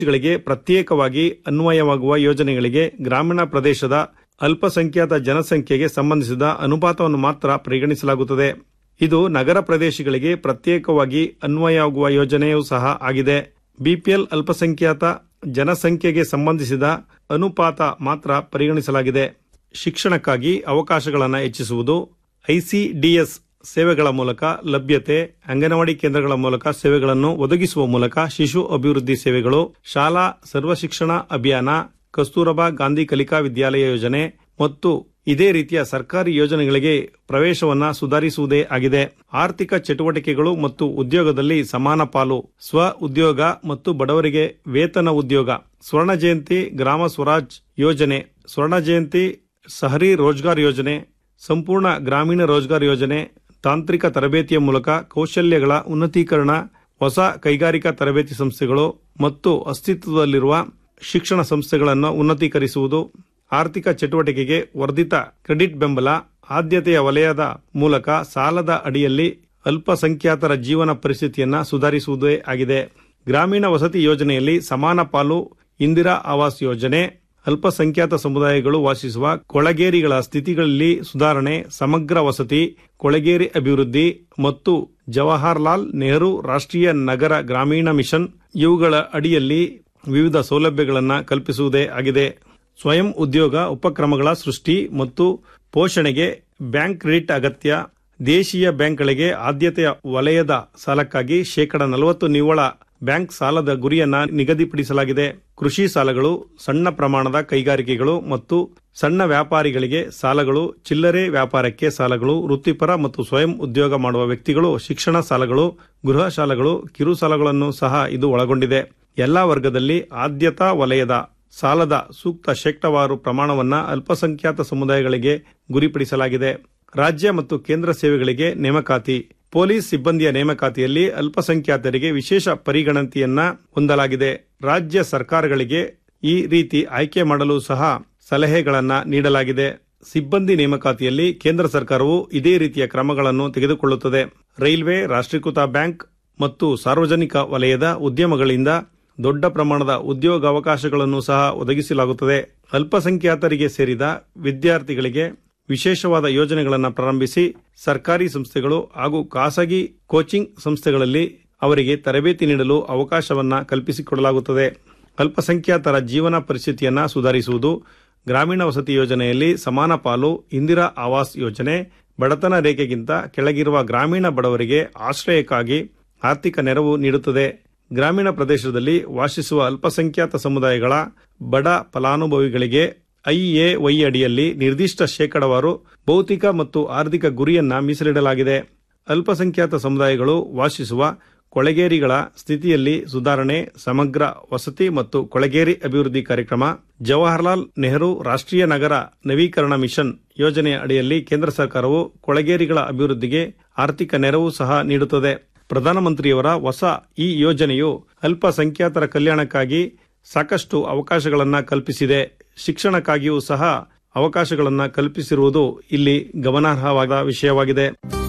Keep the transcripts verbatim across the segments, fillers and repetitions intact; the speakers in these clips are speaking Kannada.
ಗಳಿಗೆ ಪ್ರತ್ಯೇಕವಾಗಿ ಅನ್ವಯವಾಗುವ ಯೋಜನೆಗಳಿಗೆ ಗ್ರಾಮೀಣ ಪ್ರದೇಶದ ಅಲ್ಪಸಂಖ್ಯಾತ ಜನಸಂಖ್ಯೆಗೆ ಸಂಬಂಧಿಸಿದ ಅನುಪಾತವನ್ನು ಮಾತ್ರ ಪರಿಗಣಿಸಲಾಗುತ್ತದೆ. ಇದು ನಗರ ಪ್ರದೇಶಗಳಿಗೆ ಪ್ರತ್ಯೇಕವಾಗಿ ಅನ್ವಯವಾಗುವ ಯೋಜನೆಯೂ ಸಹ ಆಗಿದೆ. ಬಿಪಿಎಲ್ ಅಲ್ಪಸಂಖ್ಯಾತ ಜನಸಂಖ್ಯೆಗೆ ಸಂಬಂಧಿಸಿದ ಅನುಪಾತ ಮಾತ್ರ ಪರಿಗಣಿಸಲಾಗಿದೆ. ಶಿಕ್ಷಣಕ್ಕಾಗಿ ಅವಕಾಶಗಳನ್ನು ಹೆಚ್ಚಿಸುವುದು, ಐಸಿಡಿಎಸ್ ಸೇವೆಗಳ ಮೂಲಕ ಲಭ್ಯತೆ, ಅಂಗನವಾಡಿ ಕೇಂದ್ರಗಳ ಮೂಲಕ ಸೇವೆಗಳನ್ನು ಒದಗಿಸುವ ಮೂಲಕ ಶಿಶು ಅಭಿವೃದ್ಧಿ ಸೇವೆಗಳು, ಶಾಲಾ ಸರ್ವಶಿಕ್ಷಣ ಅಭಿಯಾನ, ಕಸ್ತೂರಬಾ ಗಾಂಧಿ ಕಲಿಕಾ ವಿದ್ಯಾಲಯ ಯೋಜನೆ ಮತ್ತು ಇದೇ ರೀತಿಯ ಸರ್ಕಾರಿ ಯೋಜನೆಗಳಿಗೆ ಪ್ರವೇಶವನ್ನು ಸುಧಾರಿಸುವುದೇ ಆಗಿದೆ. ಆರ್ಥಿಕ ಚಟುವಟಿಕೆಗಳು ಮತ್ತು ಉದ್ಯೋಗದಲ್ಲಿ ಸಮಾನ ಪಾಲು, ಸ್ವ ಉದ್ಯೋಗ ಮತ್ತು ಬಡವರಿಗೆ ವೇತನ ಉದ್ಯೋಗ, ಸ್ವರ್ಣ ಜಯಂತಿ ಗ್ರಾಮ ಸ್ವರಾಜ್ ಯೋಜನೆ, ಸ್ವರ್ಣ ಜಯಂತಿ ಸಹರಿ ರೋಜ್ಗಾರ್ ಯೋಜನೆ, ಸಂಪೂರ್ಣ ಗ್ರಾಮೀಣ ರೋಜ್ಗಾರ್ ಯೋಜನೆ, ತಾಂತ್ರಿಕ ತರಬೇತಿಯ ಮೂಲಕ ಕೌಶಲ್ಯಗಳ ಉನ್ನತೀಕರಣ, ಹೊಸ ಕೈಗಾರಿಕಾ ತರಬೇತಿ ಸಂಸ್ಥೆಗಳು ಮತ್ತು ಅಸ್ತಿತ್ವದಲ್ಲಿರುವ ಶಿಕ್ಷಣ ಸಂಸ್ಥೆಗಳನ್ನು ಉನ್ನತೀಕರಿಸುವುದು, ಆರ್ಥಿಕ ಚಟುವಟಿಕೆಗೆ ವರ್ಧಿತ ಕ್ರೆಡಿಟ್ ಬೆಂಬಲ, ಆದ್ಯತೆಯ ವಲಯದ ಮೂಲಕ ಸಾಲದ ಅಡಿಯಲ್ಲಿ ಅಲ್ಪಸಂಖ್ಯಾತರ ಜೀವನ ಪರಿಸ್ಥಿತಿಯನ್ನು ಸುಧಾರಿಸುವುದೇ ಆಗಿದೆ. ಗ್ರಾಮೀಣ ವಸತಿ ಯೋಜನೆಯಲ್ಲಿ ಸಮಾನ ಪಾಲು, ಇಂದಿರಾ ಆವಾಸ್ ಯೋಜನೆ, ಅಲ್ಪಸಂಖ್ಯಾತ ಸಮುದಾಯಗಳು ವಾಸಿಸುವ ಕೊಳಗೇರಿಗಳ ಸ್ಥಿತಿಗಳಲ್ಲಿ ಸುಧಾರಣೆ, ಸಮಗ್ರ ವಸತಿ, ಕೊಳಗೇರಿ ಅಭಿವೃದ್ಧಿ ಮತ್ತು ಜವಾಹರ್ಲಾಲ್ ನೆಹರು ರಾಷ್ಟ್ರೀಯ ನಗರ ಗ್ರಾಮೀಣ ಮಿಷನ್ ಇವುಗಳ ಅಡಿಯಲ್ಲಿ ವಿವಿಧ ಸೌಲಭ್ಯಗಳನ್ನು ಕಲ್ಪಿಸುವುದೇ ಆಗಿದೆ. ಸ್ವಯಂ ಉದ್ಯೋಗ ಉಪಕ್ರಮಗಳ ಸೃಷ್ಟಿ ಮತ್ತು ಪೋಷಣೆಗೆ ಬ್ಯಾಂಕ್ ಕ್ರೆಡಿಟ್ ಅಗತ್ಯ. ದೇಶೀಯ ಬ್ಯಾಂಕ್ಗಳಿಗೆ ಆದ್ಯತೆಯ ವಲಯದ ಸಾಲಕ್ಕಾಗಿ ಶೇಕಡ ನಲವತ್ತು ನಿವ್ವಳ ಬ್ಯಾಂಕ್ ಸಾಲದ ಗುರಿಯನ್ನ ನಿಗದಿಪಡಿಸಲಾಗಿದೆ. ಕೃಷಿ ಸಾಲಗಳು, ಸಣ್ಣ ಪ್ರಮಾಣದ ಕೈಗಾರಿಕೆಗಳು ಮತ್ತು ಸಣ್ಣ ವ್ಯಾಪಾರಿಗಳಿಗೆ ಸಾಲಗಳು, ಚಿಲ್ಲರೆ ವ್ಯಾಪಾರಕ್ಕೆ ಸಾಲಗಳು, ವೃತ್ತಿಪರ ಮತ್ತು ಸ್ವಯಂ ಉದ್ಯೋಗ ಮಾಡುವ ವ್ಯಕ್ತಿಗಳು ಶಿಕ್ಷಣ ಸಾಲಗಳು, ಗೃಹ ಸಾಲಗಳು, ಕಿರು ಸಾಲಗಳನ್ನು ಸಹ ಇದು ಒಳಗೊಂಡಿದೆ. ಎಲ್ಲಾ ವರ್ಗದಲ್ಲಿ ಆದ್ಯತಾ ವಲಯದ ಸಾಲದ ಸೂಕ್ತ ಶೇಕಡಾವಾರು ಪ್ರಮಾಣವನ್ನು ಅಲ್ಪಸಂಖ್ಯಾತ ಸಮುದಾಯಗಳಿಗೆ ಗುರಿಪಡಿಸಲಾಗಿದೆ. ರಾಜ್ಯ ಮತ್ತು ಕೇಂದ್ರ ಸೇವೆಗಳಿಗೆ ನೇಮಕಾತಿ, ಪೊಲೀಸ್ ಸಿಬ್ಬಂದಿಯ ನೇಮಕಾತಿಯಲ್ಲಿ ಅಲ್ಪಸಂಖ್ಯಾತರಿಗೆ ವಿಶೇಷ ಪರಿಗಣನೆಯನ್ನ ಹೊಂದಲಾಗಿದೆ. ರಾಜ್ಯ ಸರ್ಕಾರಗಳಿಗೆ ಈ ರೀತಿ ಆಯ್ಕೆ ಮಾಡಲು ಸಹ ಸಲಹೆಗಳನ್ನು ನೀಡಲಾಗಿದೆ. ಸಿಬ್ಬಂದಿ ನೇಮಕಾತಿಯಲ್ಲಿ ಕೇಂದ್ರ ಸರ್ಕಾರವು ಇದೇ ರೀತಿಯ ಕ್ರಮಗಳನ್ನು ತೆಗೆದುಕೊಳ್ಳುತ್ತದೆ. ರೈಲ್ವೆ, ರಾಷ್ಟ್ರೀಕೃತ ಬ್ಯಾಂಕ್ ಮತ್ತು ಸಾರ್ವಜನಿಕ ವಲಯದ ಉದ್ಯಮಗಳಿಂದ ದೊಡ್ಡ ಪ್ರಮಾಣದ ಉದ್ಯೋಗಾವಕಾಶಗಳನ್ನು ಸಹ ಒದಗಿಸಲಾಗುತ್ತದೆ. ಅಲ್ಪಸಂಖ್ಯಾತರಿಗೆ ಸೇರಿದ ವಿದ್ಯಾರ್ಥಿಗಳಿಗೆ ವಿಶೇಷವಾದ ಯೋಜನೆಗಳನ್ನು ಪ್ರಾರಂಭಿಸಿ ಸರ್ಕಾರಿ ಸಂಸ್ಥೆಗಳು ಹಾಗೂ ಖಾಸಗಿ ಕೋಚಿಂಗ್ ಸಂಸ್ಥೆಗಳಲ್ಲಿ ಅವರಿಗೆ ತರಬೇತಿ ನೀಡಲು ಅವಕಾಶವನ್ನು ಕಲ್ಪಿಸಿಕೊಡಲಾಗುತ್ತದೆ. ಅಲ್ಪಸಂಖ್ಯಾತರ ಜೀವನ ಪರಿಸ್ಥಿತಿಯನ್ನು ಸುಧಾರಿಸುವುದು, ಗ್ರಾಮೀಣ ವಸತಿ ಯೋಜನೆಯಲ್ಲಿ ಸಮಾನ ಪಾಲು, ಇಂದಿರಾ ಆವಾಸ್ ಯೋಜನೆ, ಬಡತನ ರೇಖೆಗಿಂತ ಕೆಳಗಿರುವ ಗ್ರಾಮೀಣ ಬಡವರಿಗೆ ಆಶ್ರಯಕ್ಕಾಗಿ ಆರ್ಥಿಕ ನೆರವು ನೀಡುತ್ತದೆ. ಗ್ರಾಮೀಣ ಪ್ರದೇಶದಲ್ಲಿ ವಾಸಿಸುವ ಅಲ್ಪಸಂಖ್ಯಾತ ಸಮುದಾಯಗಳ ಬಡ ಫಲಾನುಭವಿಗಳಿಗೆ ಐಎವೈ ಅಡಿಯಲ್ಲಿ ನಿರ್ದಿಷ್ಟ ಶೇಕಡಾವಾರು ಭೌತಿಕ ಮತ್ತು ಆರ್ಥಿಕ ಗುರಿಯನ್ನ ಮೀಸಲಿಡಲಾಗಿದೆ. ಅಲ್ಪಸಂಖ್ಯಾತ ಸಮುದಾಯಗಳು ವಾಸಿಸುವ ಕೊಳಗೇರಿಗಳ ಸ್ಥಿತಿಯಲ್ಲಿ ಸುಧಾರಣೆ, ಸಮಗ್ರ ವಸತಿ ಮತ್ತು ಕೊಳಗೇರಿ ಅಭಿವೃದ್ಧಿ ಕಾರ್ಯಕ್ರಮ, ಜವಾಹರ್ಲಾಲ್ ನೆಹರು ರಾಷ್ಟ್ರೀಯ ನಗರ ನವೀಕರಣ ಮಿಷನ್ ಯೋಜನೆಯ ಅಡಿಯಲ್ಲಿ ಕೇಂದ್ರ ಸರ್ಕಾರವು ಕೊಳಗೇರಿಗಳ ಅಭಿವೃದ್ಧಿಗೆ ಆರ್ಥಿಕ ನೆರವು ಸಹ ನೀಡುತ್ತದೆ. ಪ್ರಧಾನಮಂತ್ರಿಯವರ ಹೊಸ ಈ ಯೋಜನೆಯು ಅಲ್ಪಸಂಖ್ಯಾತರ ಕಲ್ಯಾಣಕ್ಕಾಗಿ ಸಾಕಷ್ಟು ಅವಕಾಶಗಳನ್ನು ಕಲ್ಪಿಸಿದೆ. ಶಿಕ್ಷಣಕ್ಕಾಗಿಯೂ ಸಹ ಅವಕಾಶಗಳನ್ನು ಕಲ್ಪಿಸಿರುವುದು ಇಲ್ಲಿ ಗಮನಾರ್ಹವಾದ ವಿಷಯವಾಗಿದೆ.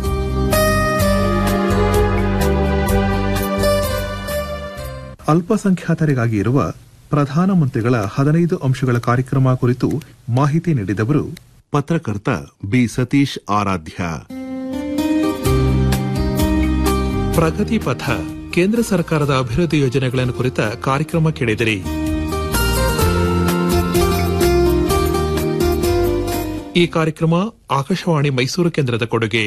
ಅಲ್ಪಸಂಖ್ಯಾತರಿಗಾಗಿ ಇರುವ ಪ್ರಧಾನಮಂತ್ರಿಗಳ ಹದಿನೈದು ಅಂಶಗಳ ಕಾರ್ಯಕ್ರಮ ಕುರಿತು ಮಾಹಿತಿ ನೀಡಿದವರು ಪತ್ರಕರ್ತ ಬಿ ಸತೀಶ್ ಆರಾಧ್ಯ. ಪ್ರಗತಿ ಪಥ ಕೇಂದ್ರ ಸರ್ಕಾರದ ಅಭಿವೃದ್ಧಿ ಯೋಜನೆಗಳನ್ನು ಕುರಿತ ಕಾರ್ಯಕ್ರಮ ಕೇಳಿದಿರಿ. ಈ ಕಾರ್ಯಕ್ರಮ ಆಕಾಶವಾಣಿ ಮೈಸೂರು ಕೇಂದ್ರದ ಕೊಡುಗೆ.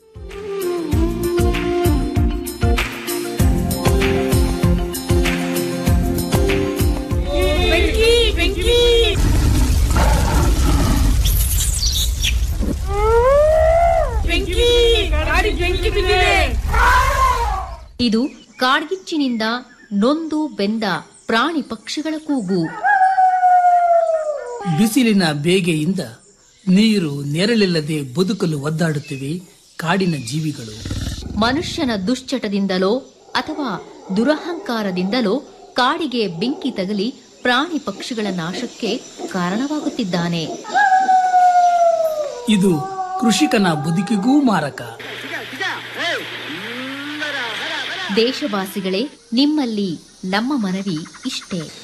ಇದು ಕಾಡ್ಗಿಚ್ಚಿನಿಂದ ನೊಂದು ಬೆಂದ ಪ್ರಾಣಿ ಪಕ್ಷಿಗಳ ಕೂಗು. ಬಿಸಿಲಿನ ಬೇಗೆಯಿಂದ ನೀರು ನೆರಳಿಲ್ಲದೆ ಬದುಕಲು ಒದ್ದಾಡುತ್ತಿವೆ ಕಾಡಿನ ಜೀವಿಗಳು. ಮನುಷ್ಯನ ದುಶ್ಚಟದಿಂದಲೋ ಅಥವಾ ದುರಹಂಕಾರದಿಂದಲೋ ಕಾಡಿಗೆ ಬೆಂಕಿ ತಗಲಿ ಪ್ರಾಣಿ ಪಕ್ಷಿಗಳ ನಾಶಕ್ಕೆ ಕಾರಣವಾಗುತ್ತಿದ್ದಾನೆ. ಇದು ಕೃಷಿಕನ ಬದುಕಿಗೂ ಮಾರಕ. ದೇಶವಾಸಿಗಳೇ, ನಿಮ್ಮಲ್ಲಿ ನಮ್ಮ ಮನವಿ ಇಷ್ಟೇ.